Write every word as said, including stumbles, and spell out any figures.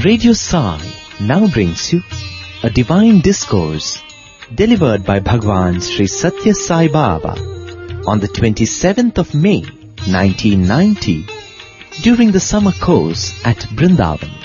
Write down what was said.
Radio Sai now brings you a divine discourse delivered by Bhagwan Sri Satya Sai Baba on the twenty-seventh of May nineteen ninety during the summer course at Brindavan.